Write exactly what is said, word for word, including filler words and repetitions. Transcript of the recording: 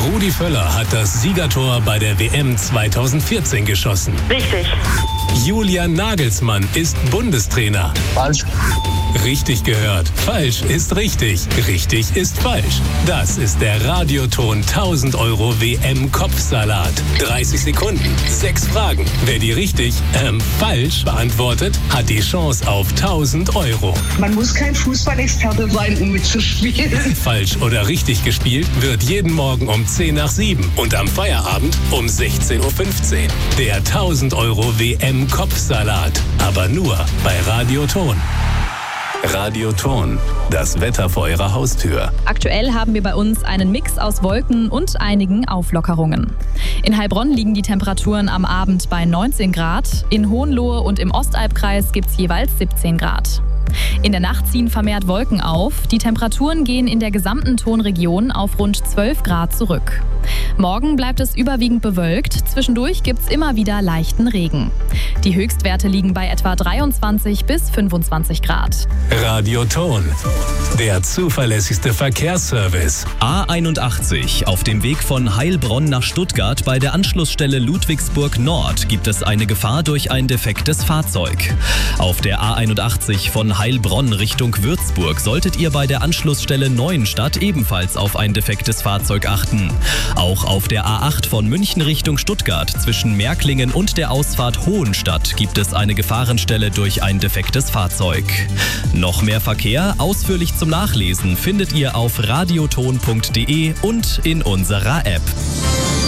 Rudi Völler hat das Siegertor bei der W M zweitausendvierzehn geschossen. Richtig. Julian Nagelsmann ist Bundestrainer. Falsch. Richtig gehört. Falsch ist richtig. Richtig ist falsch. Das ist der Radioton tausend Euro W M-Kopfsalat. dreißig Sekunden, sechs Fragen. Wer die richtig, ähm, falsch beantwortet, hat die Chance auf tausend Euro. Man muss kein Fußballexperte sein, um mitzuspielen. Falsch oder richtig gespielt wird jeden Morgen um zehn nach sieben und am Feierabend um sechzehn Uhr fünfzehn. Der tausend Euro W M-Kopfsalat. Aber nur bei Radioton. Radioton, das Wetter vor Ihrer Haustür. Aktuell haben wir bei uns einen Mix aus Wolken und einigen Auflockerungen. In Heilbronn liegen die Temperaturen am Abend bei neunzehn Grad. In Hohenlohe und im Ostalbkreis gibt es jeweils siebzehn Grad. In der Nacht ziehen vermehrt Wolken auf. Die Temperaturen gehen in der gesamten Tonregion auf rund zwölf Grad zurück. Morgen bleibt es überwiegend bewölkt. Zwischendurch gibt es immer wieder leichten Regen. Die Höchstwerte liegen bei etwa dreiundzwanzig bis fünfundzwanzig Grad. Radioton, der zuverlässigste Verkehrsservice. A einundachtzig. Auf dem Weg von Heilbronn nach Stuttgart bei der Anschlussstelle Ludwigsburg Nord gibt es eine Gefahr durch ein defektes Fahrzeug. Auf der A einundachtzig von Heilbronn Richtung Würzburg solltet ihr bei der Anschlussstelle Neuenstadt ebenfalls auf ein defektes Fahrzeug achten. Auch auf der A acht von München Richtung Stuttgart zwischen Märklingen und der Ausfahrt Hohenstadt gibt es eine Gefahrenstelle durch ein defektes Fahrzeug. Noch mehr Verkehr, ausführlich zum Nachlesen, findet ihr auf radioton punkt de und in unserer App.